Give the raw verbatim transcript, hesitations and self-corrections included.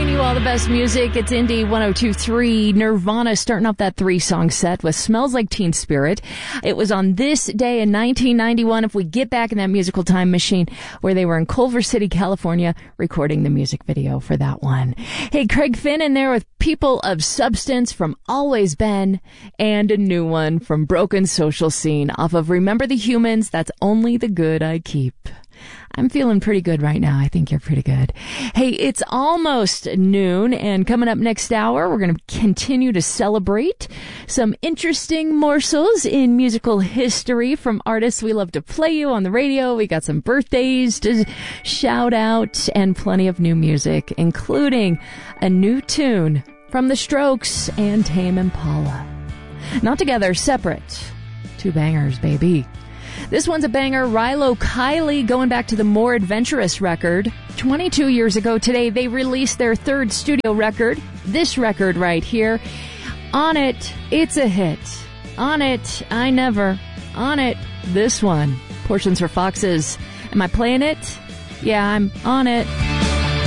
Bringing you all the best music. It's Indie one oh two point three. Nirvana starting off that three-song set with Smells Like Teen Spirit. It was on this day in nineteen ninety-one, if we get back in that musical time machine, where they were in Culver City, California, recording the music video for that one. Hey, Craig Finn in there with People of Substance from Always Been, and a new one from Broken Social Scene off of Remember the Humans, That's Only the Good I Keep. I'm feeling pretty good right now. I think you're pretty good. Hey, it's almost noon, and coming up next hour, we're going to continue to celebrate some interesting morsels in musical history from artists we love to play you on the radio. We got some birthdays to shout out and plenty of new music, including a new tune from The Strokes and Tame Impala. Not together, separate. Two bangers, baby. This one's a banger. Rilo Kiley, going back to the More Adventurous record. twenty-two years ago today, they released their third studio record. This record right here. On it, it's a hit. On it, I Never. On it, this one. Portions for Foxes. Am I playing it? Yeah, I'm on it.